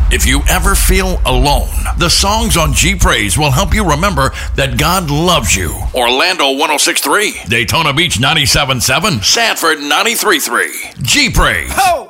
If you ever feel alone, the songs on G Praise will help you remember that God loves you. Orlando 106.3, Daytona Beach 97.7, Sanford 93.3. G Praise. Ho!